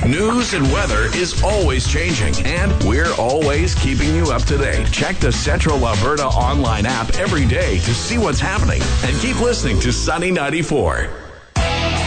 News and weather is always changing, and we're always keeping you up to date. Check the Central Alberta online app every day to see what's happening, and keep listening to Sunny 94.